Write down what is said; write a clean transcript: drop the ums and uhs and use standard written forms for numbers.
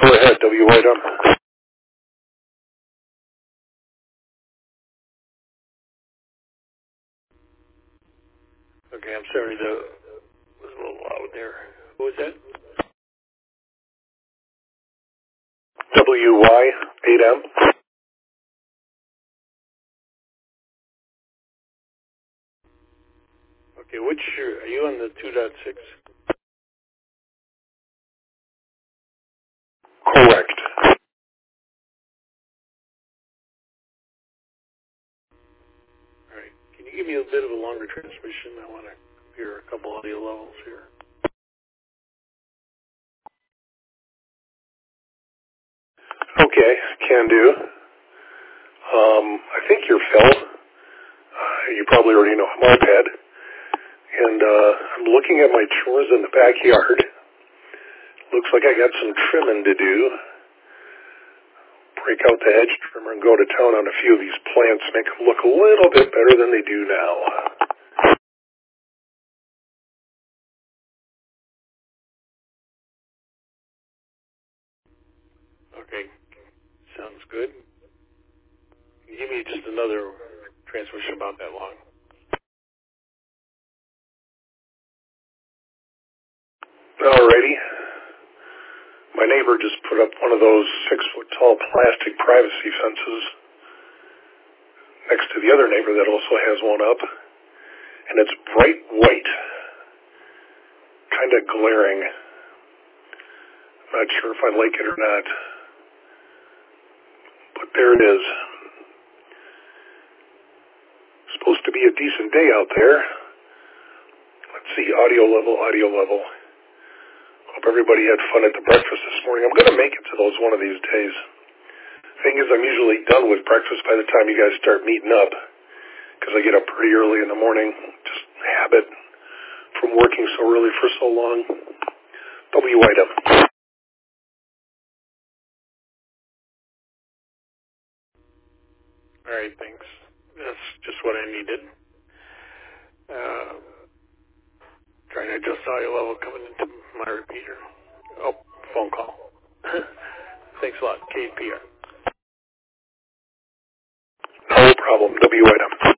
Go ahead, W. Item. Okay, I'm sorry, that was a little loud there. Who was that? WY8M. Okay, are you on the 2.6? Correct. All right. Can you give me a bit of a longer transmission? I want to compare a couple audio levels here. Okay, can do. I think you're Phil. You probably already know I'm iPad. And I'm looking at my chores in the backyard. Looks like I got some trimming to do. Break out the hedge trimmer and go to town on a few of these plants, make them look a little bit better than they do now. Okay, sounds good. Can you give me just another transmission about that long? Alrighty. My neighbor just put up one of those 6-foot-tall plastic privacy fences next to the other neighbor that also has one up. And it's bright white. Kind of glaring. I'm not sure if I like it or not. But there it is. Supposed to be a decent day out there. Let's see, audio level. Hope everybody had fun at the breakfast this morning. I'm going to make it to those one of these days. Thing is, I'm usually done with breakfast by the time you guys start meeting up, because I get up pretty early in the morning. Just habit from working so early for so long. W. Item. All right, thanks. That's just what I needed. Trying to adjust audio level coming into my repeater. Oh, phone call. Thanks a lot, KPR. No problem. W. Item.